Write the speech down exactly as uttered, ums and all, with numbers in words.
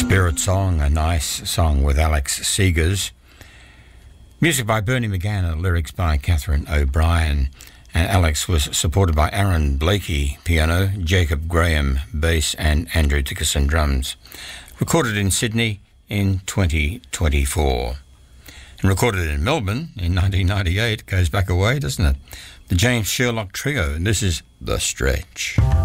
Spirit Song, a nice song with Alex Seegers. Music by Bernie McGann, lyrics by Catherine O'Brien. And Alex was supported by Aaron Blakey, piano, Jacob Graham, bass, and Andrew Dickerson, drums. Recorded in Sydney in twenty twenty-four. And recorded in Melbourne in nineteen ninety-eight. Goes back a way, doesn't it? The James Sherlock Trio, and this is The Stretch.